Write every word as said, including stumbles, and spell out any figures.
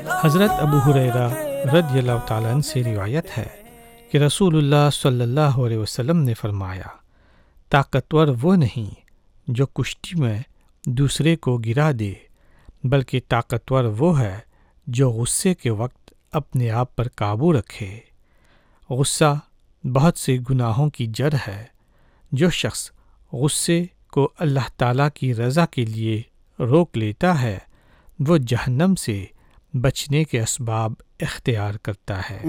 हज़रत अबू हुरैरा रज़ियल्लाहु ताला अन्हु से रिवायत है कि रसूलुल्लाह सल्लल्लाहु अलैहि वसल्लम ने फरमाया, ताकतवर वो नहीं जो कुश्ती में दूसरे को गिरा दे, बल्कि ताकतवर वो है जो गुस्से के वक्त अपने आप पर काबू रखे। गुस्सा बहुत से गुनाहों की जड़ है। जो शख्स गुस्से को अल्लाह ताला की रज़ा के लिए रोक लेता है, वो जहन्नम से बचने के असबाब इख्तियार करता है।